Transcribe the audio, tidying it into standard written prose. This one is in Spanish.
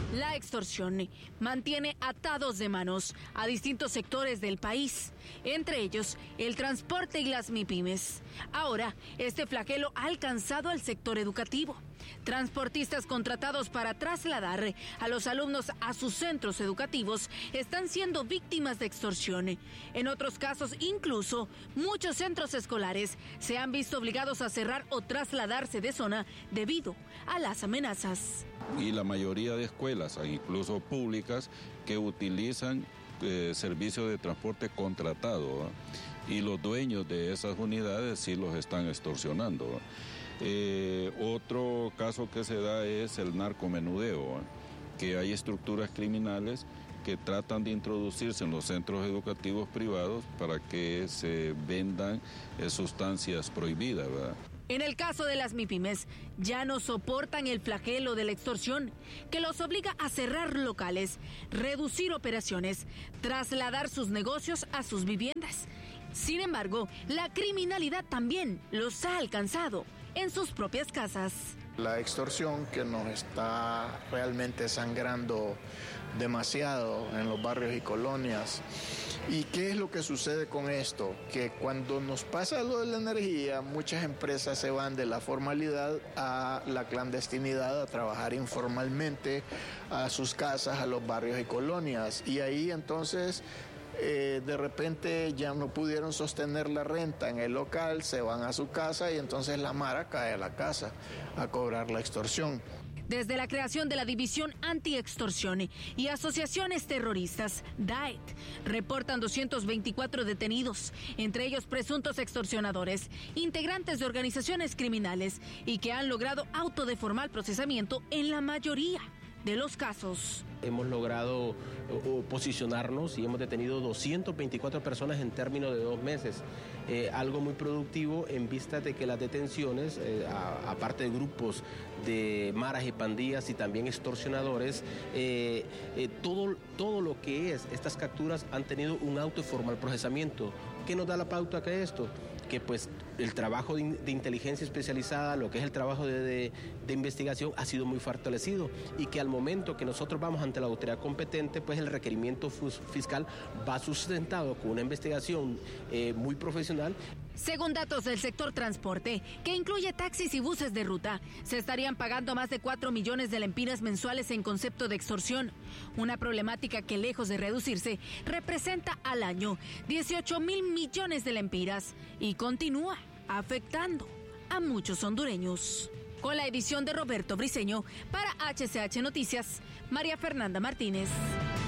La extorsión mantiene atados de manos a distintos sectores del país, entre ellos el transporte y las MIPYMES. Ahora, este flagelo ha alcanzado al sector educativo. Transportistas contratados para trasladar a los alumnos a sus centros educativos están siendo víctimas de extorsión. En otros casos, incluso, muchos centros escolares se han visto obligados a cerrar o trasladarse de zona debido a las amenazas. Y la mayoría de escuelas, incluso públicas, que utilizan servicios de transporte contratado, y los dueños de esas unidades sí los están extorsionando. Otro caso que se da es el narcomenudeo, que hay estructuras criminales que tratan de introducirse en los centros educativos privados para que se vendan sustancias prohibidas, ¿verdad? En el caso de las MIPYMES, ya no soportan el flagelo de la extorsión, que los obliga a cerrar locales, reducir operaciones, trasladar sus negocios a sus viviendas. Sin embargo, la criminalidad también los ha alcanzado en sus propias casas. La extorsión que nos está realmente sangrando demasiado en los barrios y colonias. ¿Y qué es lo que sucede con esto? Que cuando nos pasa lo de la energía, muchas empresas se van de la formalidad a la clandestinidad, a trabajar informalmente a sus casas, a los barrios y colonias. Y ahí entonces de repente ya no pudieron sostener la renta en el local, se van a su casa y entonces la mara cae a la casa a cobrar la extorsión. Desde la creación de la División Anti-Extorsión y asociaciones terroristas, DAET, reportan 224 detenidos, entre ellos presuntos extorsionadores, integrantes de organizaciones criminales y que han logrado auto de formal procesamiento en la mayoría de los casos. Hemos logrado posicionarnos y hemos detenido 224 personas en términos de 2 meses. Algo muy productivo en vista de que las detenciones, aparte de grupos de maras y pandillas y también extorsionadores, todo lo que es estas capturas han tenido un auto de formal procesamiento. ¿Qué nos da la pauta que esto? Que pues el trabajo de inteligencia especializada, lo que es el trabajo de investigación ha sido muy fortalecido y que al momento que nosotros vamos ante la autoridad competente, pues el requerimiento fiscal va sustentado con una investigación muy profesional. Según datos del sector transporte, que incluye taxis y buses de ruta, se estarían pagando más de 4 millones de lempiras mensuales en concepto de extorsión. Una problemática que, lejos de reducirse, representa al año 18,000 millones de lempiras y continúa afectando a muchos hondureños. Con la edición de Roberto Briceño, para HCH Noticias, María Fernanda Martínez.